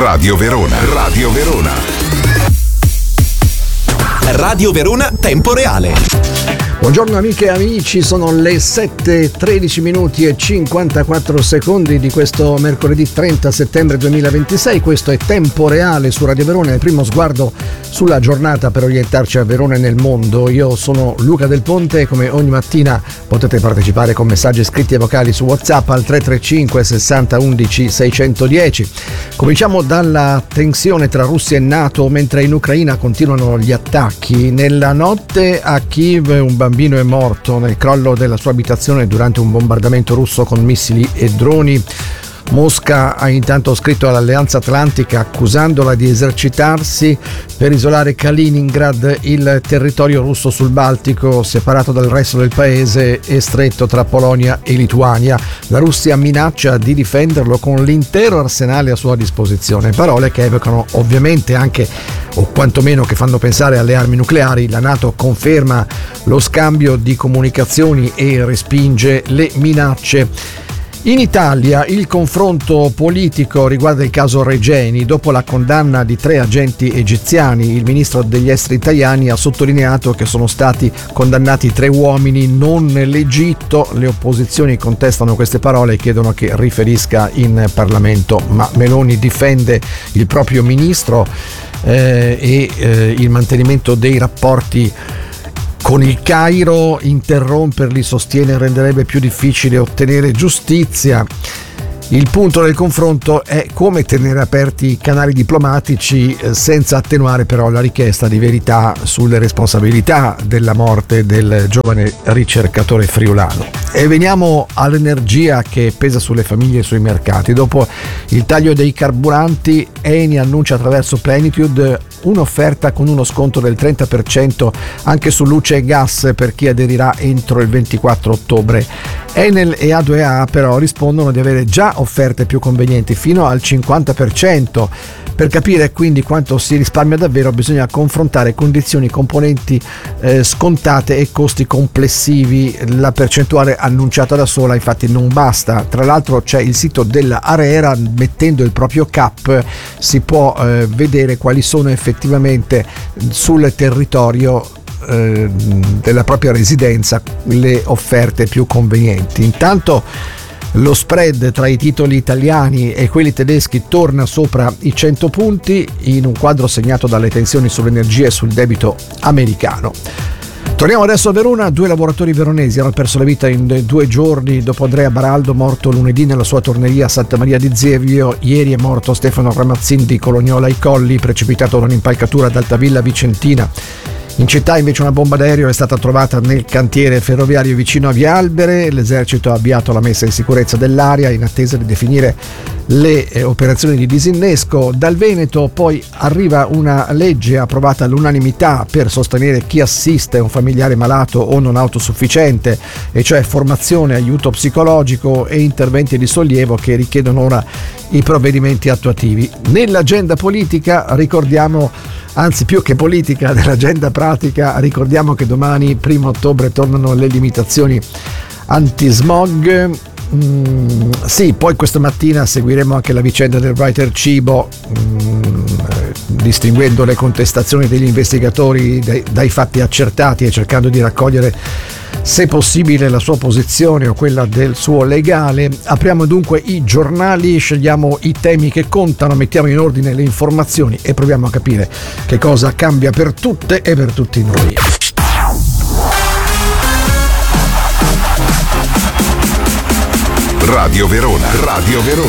Radio Verona. Radio Verona. Radio Verona Tempo Reale. Buongiorno amiche e amici, sono le 7:13 minuti e 54 secondi di questo mercoledì 30 settembre 2026. Questo è Tempo Reale su Radio Verona, il primo sguardo sulla giornata per orientarci a Verona e nel mondo. Io sono Luca Del Ponte e come ogni mattina potete partecipare con messaggi scritti e vocali su WhatsApp al 335 60 11 610. Cominciamo dalla tensione tra Russia e NATO mentre in Ucraina continuano gli attacchi. Nella notte a Kiev un bambino è morto nel crollo della sua abitazione durante un bombardamento russo con missili e droni. Mosca ha intanto scritto all'Alleanza Atlantica accusandola di esercitarsi per isolare Kaliningrad, il territorio russo sul Baltico separato dal resto del paese e stretto tra Polonia e Lituania. La Russia minaccia di difenderlo con l'intero arsenale a sua disposizione, parole che evocano ovviamente anche, o quantomeno che fanno pensare alle armi nucleari. La NATO conferma lo scambio di comunicazioni e respinge le minacce. In Italia il confronto politico riguarda il caso Regeni. Dopo la condanna di 3 agenti egiziani, il ministro degli esteri italiani ha sottolineato che sono stati condannati 3 uomini, non l'Egitto. Le opposizioni contestano queste parole e chiedono che riferisca in Parlamento, ma Meloni difende il proprio ministro e il mantenimento dei rapporti con il Cairo. Interromperli, sostiene, renderebbe più difficile ottenere giustizia. Il punto del confronto è come tenere aperti i canali diplomatici senza attenuare però la richiesta di verità sulle responsabilità della morte del giovane ricercatore friulano. E veniamo all'energia che pesa sulle famiglie e sui mercati. Dopo il taglio dei carburanti, Eni annuncia attraverso Plenitude un'offerta con uno sconto del 30% anche su luce e gas per chi aderirà entro il 24 ottobre. Enel e A2A però rispondono di avere già offerte più convenienti fino al 50%. Per capire quindi quanto si risparmia davvero bisogna confrontare condizioni, componenti scontate e costi complessivi. La percentuale annunciata da sola infatti non basta. Tra l'altro c'è il sito della ARERA, mettendo il proprio CAP si può vedere quali sono effettivamente sul territorio della propria residenza le offerte più convenienti. Intanto lo spread tra i titoli italiani e quelli tedeschi torna sopra i 100 punti in un quadro segnato dalle tensioni sull'energia e sul debito americano. Torniamo adesso a Verona. 2 lavoratori veronesi hanno perso la vita in 2 giorni dopo Andrea Baraldo, morto lunedì nella sua torneria a Santa Maria di Zevio. Ieri è morto Stefano Ramazzin di Colognola ai Colli, precipitato da un'impalcatura ad Altavilla Vicentina. In città invece una bomba d'aereo è stata trovata nel cantiere ferroviario vicino a Via Albere. L'esercito ha avviato la messa in sicurezza dell'area in attesa di definire le operazioni di disinnesco. Dal Veneto poi arriva una legge approvata all'unanimità per sostenere chi assiste un familiare malato o non autosufficiente, e cioè formazione, aiuto psicologico e interventi di sollievo che richiedono ora i provvedimenti attuativi. Nell'agenda politica ricordiamo, anzi più che politica, nell'agenda pratica ricordiamo che domani 1 ottobre tornano le limitazioni antismog. Sì, poi questa mattina seguiremo anche la vicenda del writer cibo, distinguendo le contestazioni degli investigatori dai fatti accertati e cercando di raccogliere se possibile la sua posizione o quella del suo legale. Apriamo dunque i giornali, scegliamo i temi che contano, mettiamo in ordine le informazioni e proviamo a capire che cosa cambia per tutte e per tutti noi. Radio Verona. Radio Verona.